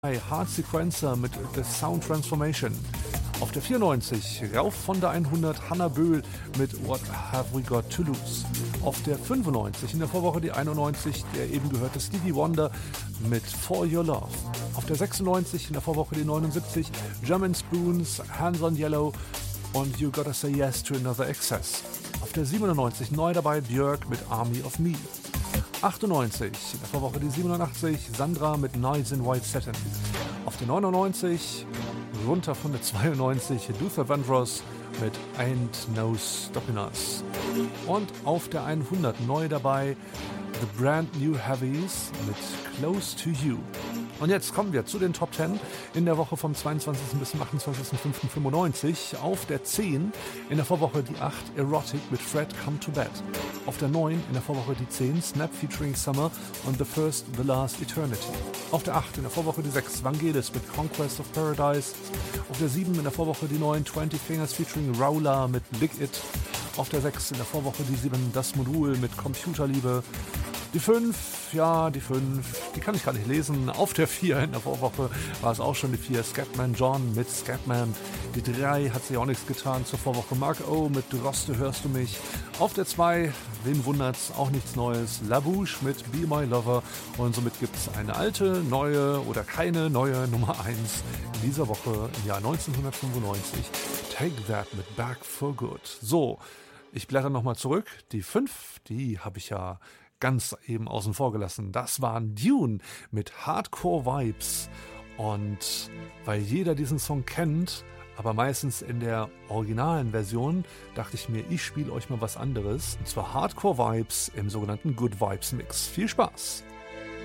Hard Sequencer mit The Sound Transformation. Auf der 94 rauf von der 100 Hannah Böhl mit What Have We Got to Lose. Auf der 95 in der Vorwoche die 91 der eben gehörte Stevie Wonder mit For Your Love. Auf der 96 in der Vorwoche die 79 German Spoons, Hands on Yellow und You Gotta Say Yes to Another Excess. Auf der 97 neu dabei Björk mit Army of Me. 98, in der Vorwoche die 87, Sandra mit Nights in White Satin. Auf der 99, runter von der 92, Luther Vandross mit Ain't No Stopping Us. Und auf der 100 neu dabei The Brand New Heavies mit Close to You. Und jetzt kommen wir zu den Top 10 in der Woche vom 22. bis zum 28.05.95. Auf der 10 in der Vorwoche die 8 Erotic mit Fred Come to Bed. Auf der 9 in der Vorwoche die 10 Snap featuring Summer und The First, The Last Eternity. Auf der 8 in der Vorwoche die 6 Vangelis mit Conquest of Paradise. Auf der 7 in der Vorwoche die 9 20 Fingers featuring Raula mit Lick It. Auf der 6 in der Vorwoche die 7 Das Modul mit Computerliebe. Die 5, die kann ich gar nicht lesen. Auf der 4 in der Vorwoche war es auch schon die 4 Scatman John mit Scatman. Die 3 hat sich auch nichts getan zur Vorwoche. Mark O mit Du Roste, hörst du mich. Auf der 2, wen wundert's, auch nichts Neues. La Bouche mit Be My Lover. Und somit gibt es eine alte, neue oder keine neue Nummer 1 in dieser Woche im Jahr 1995. Take That mit Back for Good. So, ich blätter nochmal zurück. Die 5, die habe ich ja ganz eben außen vor gelassen. Das waren Dune mit Hardcore Vibes. Und weil jeder diesen Song kennt, aber meistens in der originalen Version, dachte ich mir, ich spiele euch mal was anderes. Und zwar Hardcore Vibes im sogenannten Good Vibes Mix. Viel Spaß!